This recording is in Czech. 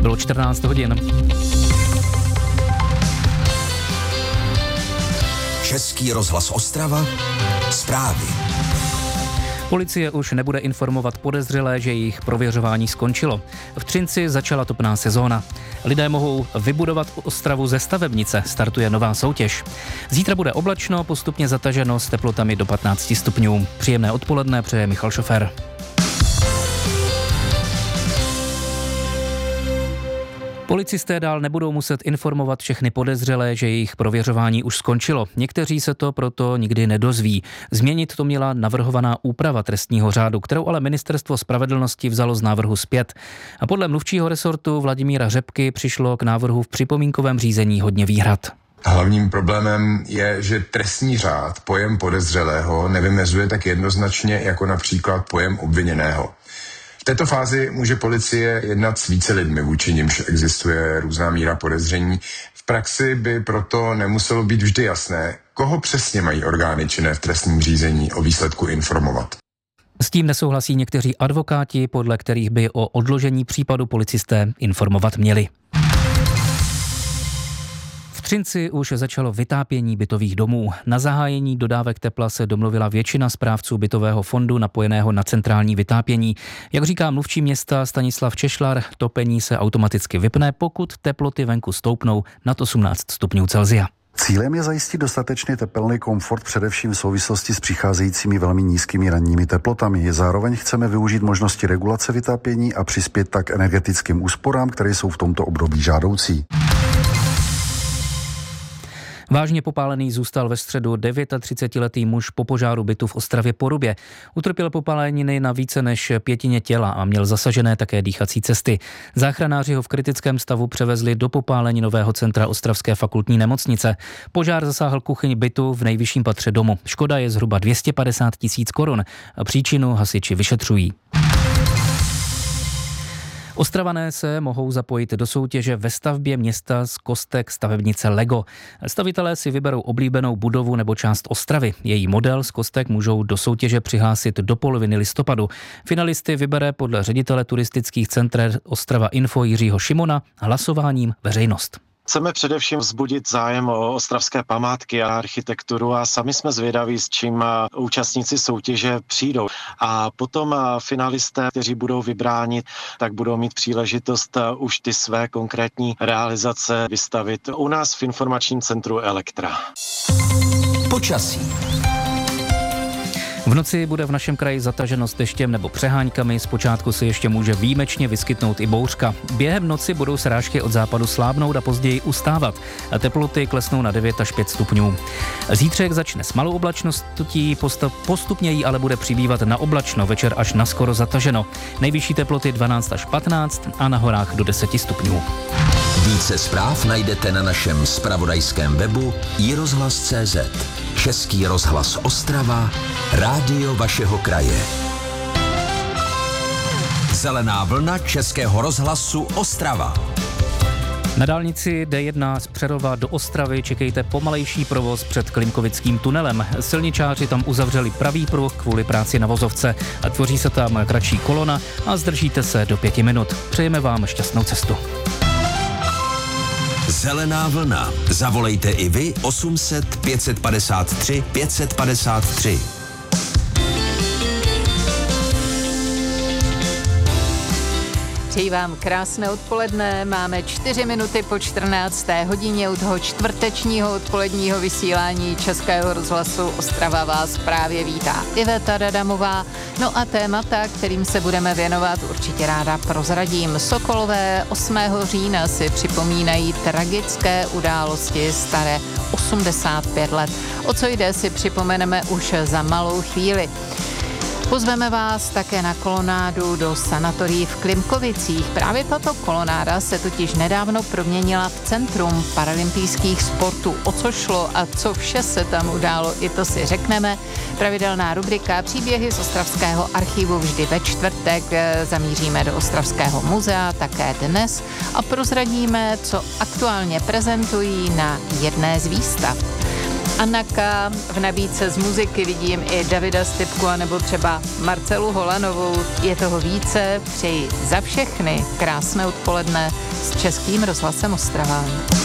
Bylo 14 hodin. Český rozhlas Ostrava. Zprávy. Policie už nebude informovat podezřelé, že jejich prověřování skončilo. V Třinci začala topná sezóna. Lidé mohou vybudovat Ostravu ze stavebnice, startuje nová soutěž. Zítra bude oblačno, postupně zataženo s teplotami do 15 stupňů. Příjemné odpoledne přeje Michal Šofér. Policisté dál nebudou muset informovat všechny podezřelé, že jejich prověřování už skončilo. Někteří se to proto nikdy nedozví. Změnit to měla navrhovaná úprava trestního řádu, kterou ale Ministerstvo spravedlnosti vzalo z návrhu zpět. A podle mluvčího resortu Vladimíra Řepky přišlo k návrhu v připomínkovém řízení hodně výhrad. Hlavním problémem je, že trestní řád pojem podezřelého nevymezuje tak jednoznačně jako například pojem obviněného. V této fázi může policie jednat s více lidmi, vůči nimž existuje různá míra podezření. V praxi by proto nemuselo být vždy jasné, koho přesně mají orgány činné v trestním řízení o výsledku informovat. S tím nesouhlasí někteří advokáti, podle kterých by o odložení případu policisté informovat měli. V Třinci už začalo vytápění bytových domů. Na zahájení dodávek tepla se domluvila většina správců bytového fondu napojeného na centrální vytápění. Jak říká mluvčí města Stanislav Češlar, topení se automaticky vypne, pokud teploty venku stoupnou nad 18 stupňů Celsia. Cílem je zajistit dostatečný tepelný komfort především v souvislosti s přicházejícími velmi nízkými ranními teplotami. Zároveň chceme využít možnosti regulace vytápění a přispět tak energetickým úsporám, které jsou v tomto období žádoucí. Vážně popálený zůstal ve středu 39letý muž po požáru bytu v Ostravě Porubě. Utrpěl popáleniny na více než pětině těla a měl zasažené také dýchací cesty. Záchranáři ho v kritickém stavu převezli do popáleninového centra Ostravské fakultní nemocnice. Požár zasáhl kuchyň bytu v nejvyšším patře domu. Škoda je zhruba 250 000 korun. Příčinu hasiči vyšetřují. Ostravané se mohou zapojit do soutěže ve stavbě města z kostek stavebnice Lego. Stavitelé si vyberou oblíbenou budovu nebo část Ostravy. Její model z kostek můžou do soutěže přihlásit do poloviny listopadu. Finalisty vybere podle ředitele turistických center Ostrava Info Jiřího Šimona hlasováním veřejnost. Chceme především vzbudit zájem o ostravské památky a architekturu a sami jsme zvědaví, s čím účastníci soutěže přijdou. A potom finalisté, kteří budou vybráni, tak budou mít příležitost už ty své konkrétní realizace vystavit u nás v informačním centru Elektra. Počasí. V noci bude v našem kraji zataženo s deštěm nebo přeháňkami, zpočátku se ještě může výjimečně vyskytnout i bouřka. Během noci budou srážky od západu slábnout a později ustávat. Teploty klesnou na 9 až 5 stupňů. Zítřek začne s malou oblačností, postupně jí ale bude přibývat na oblačno, večer až na skoro zataženo. Nejvyšší teploty 12 až 15 a na horách do 10 stupňů. Více zpráv najdete na našem zpravodajském webu iRozhlas.cz. Český rozhlas Ostrava, rádio vašeho kraje. Zelená vlna Českého rozhlasu Ostrava. Na dálnici D1 z Přerova do Ostravy čekejte pomalejší provoz před Klimkovickým tunelem. Silničáři tam uzavřeli pravý pruh kvůli práci na vozovce. Tvoří se tam kratší kolona a zdržíte se do 5 minut. Přejeme vám šťastnou cestu. Zelená vlna. Zavolejte i vy 800 553 553. Přeji vám krásné odpoledne, máme 4 minuty po 14. hodině u toho čtvrtečního odpoledního vysílání Českého rozhlasu Ostrava vás právě vítá Iveta Radamová. No a témata, kterým se budeme věnovat, určitě ráda prozradím. Sokolové 8. října si připomínají tragické události staré 85 let. O co jde, si připomeneme už za malou chvíli. Pozveme vás také na kolonádu do sanatorií v Klimkovicích. Právě tato kolonáda se totiž nedávno proměnila v centrum paralympijských sportů. O co šlo a co vše se tam událo, i to si řekneme. Pravidelná rubrika Příběhy z Ostravského archivu vždy ve čtvrtek. Zamíříme do Ostravského muzea také dnes a prozradíme, co aktuálně prezentují na jedné z výstav. Anaka, v nabídce z muziky vidím i Davida Stipku a nebo třeba Marcelu Holanovou. Je toho více, přeji za všechny krásné odpoledne s Českým rozhlasem Ostrava.